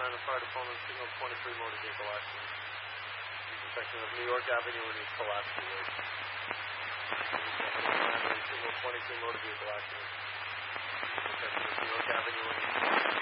Atlanta Fire Department, signal 23 motor vehicle accident. Intersection of New York Avenue and East Pulaski Road. Signal 22 motor vehicle accident. Intersection of New York Avenue and East Pulaski